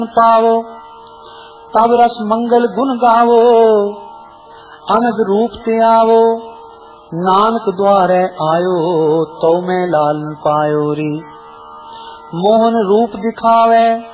पावो तब रस मंगल गुण गावो, अनग रूप ते आवो नानक द्वारे आयो, तो मैं लाल पायो री। मोहन रूप दिखावे